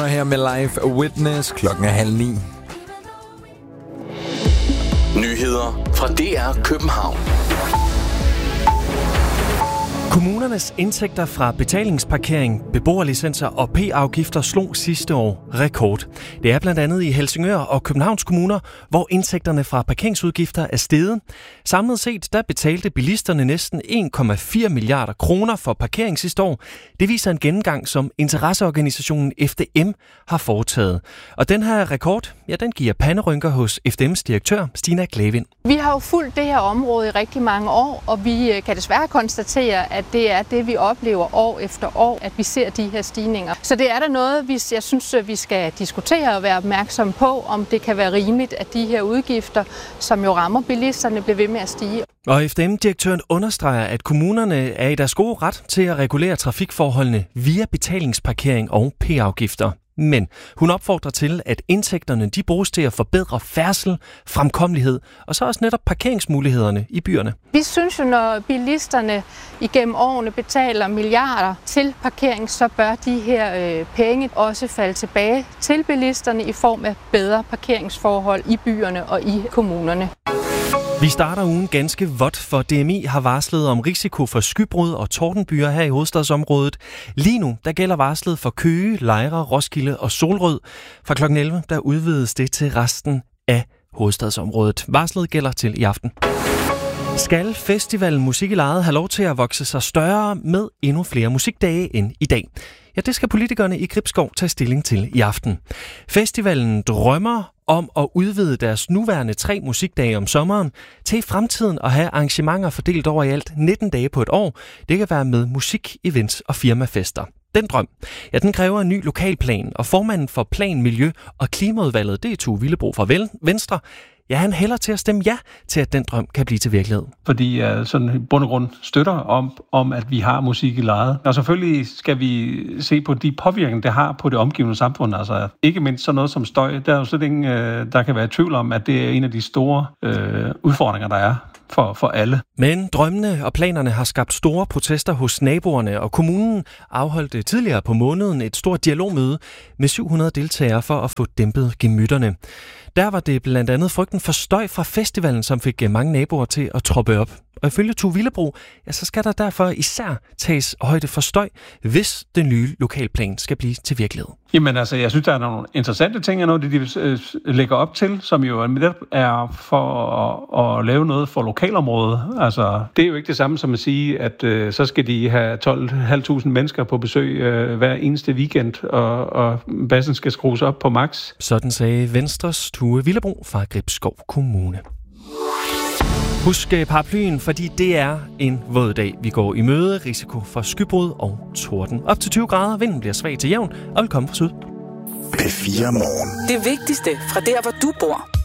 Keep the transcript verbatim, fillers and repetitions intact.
her med Live Witness. Klokken er halv ni. Nyheder fra D R København. Kommunernes indtægter fra betalingsparkering, beboerlicenser og p-afgifter slog sidste år rekord. Det er blandt andet i Helsingør og Københavns kommuner, hvor indtægterne fra parkeringsudgifter er steget. Samlet set der betalte bilisterne næsten en komma fire milliarder kroner for parkering sidste år. Det viser en gennemgang, som interesseorganisationen F D M har foretaget. Og den her rekord, ja, den giver panderynker hos F D M's direktør, Stina Glavind. Vi har jo fulgt det her område i rigtig mange år, og vi kan desværre konstatere, at det er det, vi oplever år efter år, at vi ser de her stigninger. Så det er der noget, vi, jeg synes, vi skal diskutere og være opmærksom på, om det kan være rimeligt, at de her udgifter, som jo rammer bilisterne, bliver ved med at stige. Og F D M-direktøren understreger, at kommunerne er i deres gode ret til at regulere trafikforholdene via betalingsparkering og p-afgifter. Men hun opfordrer til, at indtægterne de bruges til at forbedre færdsel, fremkommelighed og så også netop parkeringsmulighederne i byerne. Vi synes jo, når bilisterne igennem årene betaler milliarder til parkering, så bør de her øh, penge også falde tilbage til bilisterne i form af bedre parkeringsforhold i byerne og i kommunerne. Vi starter ugen ganske vådt, for D M I har varslet om risiko for skybrud og tordenbyer her i hovedstadsområdet. Lige nu der gælder varslet for Køge, Lejre, Roskilde og Solrød. Fra klokken elleve der udvides det til resten af hovedstadsområdet. Varslet gælder til i aften. Skal festivalen Musik i Lejet have lov til at vokse sig større med endnu flere musikdage end i dag? Ja, det skal politikerne i Gribskov tage stilling til i aften. Festivalen drømmer om at udvide deres nuværende tre musikdage om sommeren til i fremtiden at have arrangementer fordelt over i alt nitten dage på et år. Det kan være med musik, events og firmafester. Den drøm, ja, den kræver en ny lokalplan, og formanden for Plan, Miljø og Klimaudvalget, det er Tue Villebro fra Venstre. Ja, han hælder til at stemme ja til, at den drøm kan blive til virkelighed. Fordi jeg sådan i bund og grund støtter om, om, at vi har musik i lejet. Og selvfølgelig skal vi se på de påvirkninger, det har på det omgivende samfund. Altså ikke mindst sådan noget som støj. Der er jo slet ingen, der kan være i tvivl om, at det er en af de store øh, udfordringer, der er for, for alle. Men drømmene og planerne har skabt store protester hos naboerne, og kommunen afholdte tidligere på måneden et stort dialogmøde med syv hundrede deltagere for at få dæmpet gemytterne. Der var det blandt andet frygten for støj fra festivalen, som fik mange naboer til at troppe op. Og ifølge Tue Villebro, ja, så skal der derfor især tages højde for støj, hvis den nye lokalplan skal blive til virkelighed. Jamen altså, jeg synes, der er nogle interessante ting, noget de øh, lægger op til, som jo er for at, at lave noget for lokalområdet. Altså, det er jo ikke det samme som at sige, at øh, så skal de have tolv tusind fem hundrede mennesker på besøg øh, hver eneste weekend, og, og bassen skal skrues op på max. Sådan sagde Venstres Tue Villebro fra Gribskov Kommune. Husk paraplyen, fordi det er en våd dag. Vi går i møde, risiko for skybrud og torden. Op til tyve grader, vinden bliver svag til jævn og vil komme fra syd. P fire Morgen. Det vigtigste fra der, hvor du bor.